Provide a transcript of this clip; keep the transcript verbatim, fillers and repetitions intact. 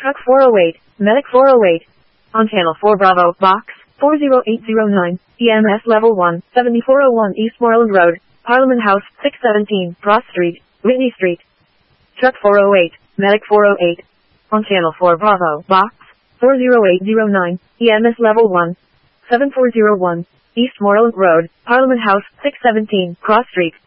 Truck four oh eight, Medic four oh eight. On Channel four Bravo, Box four oh eight oh nine, E M S Level one, seventy-four oh one Eastmoreland Road, Parliament House, six seventeen, Cross Street, Whitney Street. Truck four oh eight, Medic four oh eight. On Channel four Bravo, Box four oh eight oh nine, E M S Level one, seventy-four oh one, Eastmoreland Road, Parliament House, six seventeen, Cross Street.